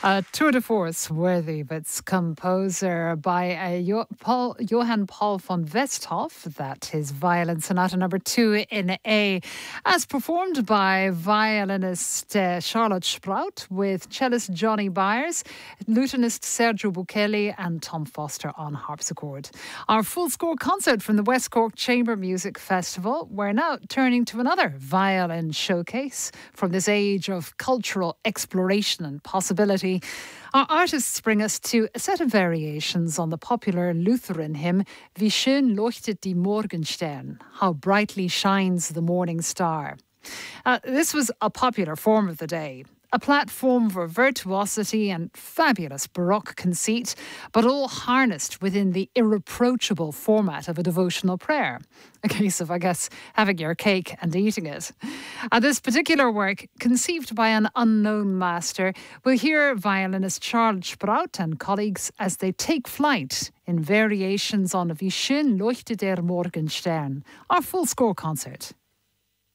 A tour de force worthy of its composer by Johann Paul von Westhoff. That is Violin Sonata number 2 in A, as performed by violinist Charlotte Sprout with cellist Johnny Byers, lutenist Sergio Bukeli and Tom Foster on harpsichord. Our full score concert from the West Cork Chamber Music Festival. We're now turning to another violin showcase from this age of cultural exploration and possibility. Our artists bring us to a set of variations on the popular Lutheran hymn Wie schön leuchtet die Morgenstern, How brightly shines the morning star. This was a popular form of the day, a platform for virtuosity and fabulous Baroque conceit, but all harnessed within the irreproachable format of a devotional prayer. A case of, I guess, having your cake and eating it. This particular work, conceived by an unknown master, we'll hear violinist Charles Sprout and colleagues as they take flight in variations on Wie schön leuchtet der Morgenstern, our full score concert.